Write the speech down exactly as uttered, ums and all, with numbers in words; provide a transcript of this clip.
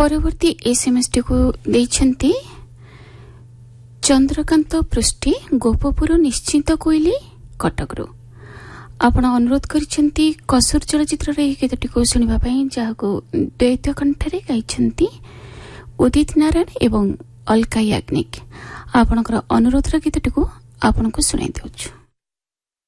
परवर्ती SMS T को देइछंती चंद्रकांत पृष्टि गोपपुर निश्चिंत कोइली कटकरू आपण अनुरोध करिसेंती कसुर चलचित्र रे गीतटी को सुनिबा पई जाको द्वैत कंठरे गाइछंती उदित नारायण एवं अलका याग्निक आपनकर अनुरोध रे गीतटी को आपन को सुनाई देउछु।